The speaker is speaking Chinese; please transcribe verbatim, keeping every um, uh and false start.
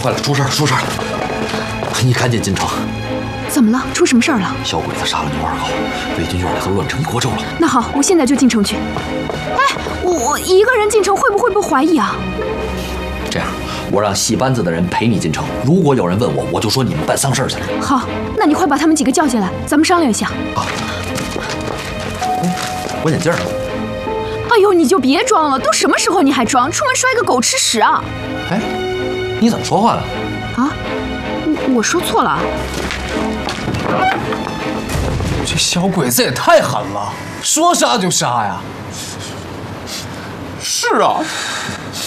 坏了，出事了，出事了！你赶紧进城。 怎么了？出什么事儿了？ 小鬼子杀了牛二狗，魏军院里头乱成一锅粥了。 那好，我现在就进城去。哎，我我一个人进城会不会被怀疑啊？ 这样，我让戏班子的人陪你进城。如果有人问我，我就说你们办丧事去了。 好，那你快把他们几个叫进来，咱们商量一下。 啊。哎，我眼镜呢？ 哎呦，你就别装了，都什么时候你还装？出门摔个狗吃屎啊！ 哎，你怎么说话呢？ 啊，我我说错了。 这小鬼子也太狠了，说杀就杀呀！ 是啊，